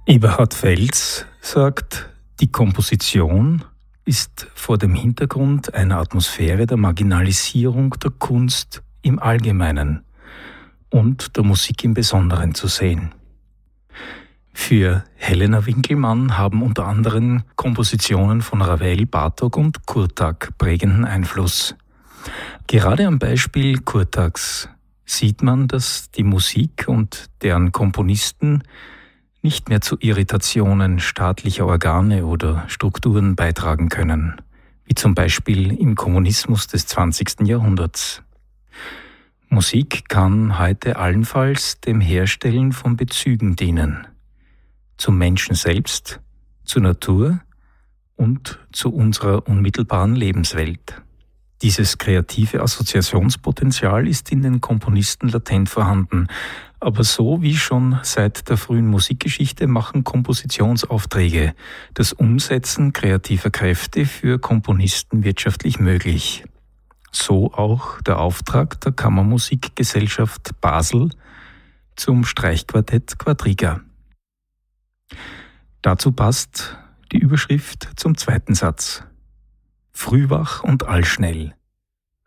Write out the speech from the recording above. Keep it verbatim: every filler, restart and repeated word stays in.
Eberhard Fels sagt, die Komposition ist vor dem Hintergrund einer Atmosphäre der Marginalisierung der Kunst im Allgemeinen und der Musik im Besonderen zu sehen. Für Helena Winkelmann haben unter anderem Kompositionen von Ravel, Bartók und Kurtág prägenden Einfluss. Gerade am Beispiel Kurtágs sieht man, dass die Musik und deren Komponisten nicht mehr zu Irritationen staatlicher Organe oder Strukturen beitragen können, wie zum Beispiel im Kommunismus des zwanzigsten Jahrhunderts. Musik kann heute allenfalls dem Herstellen von Bezügen dienen, zum Menschen selbst, zur Natur und zu unserer unmittelbaren Lebenswelt. Dieses kreative Assoziationspotenzial ist in den Komponisten latent vorhanden, aber so wie schon seit der frühen Musikgeschichte machen Kompositionsaufträge das Umsetzen kreativer Kräfte für Komponisten wirtschaftlich möglich. So auch der Auftrag der Kammermusikgesellschaft Basel zum Streichquartett Quadriga. Dazu passt die Überschrift zum zweiten Satz. Frühwach und allschnell.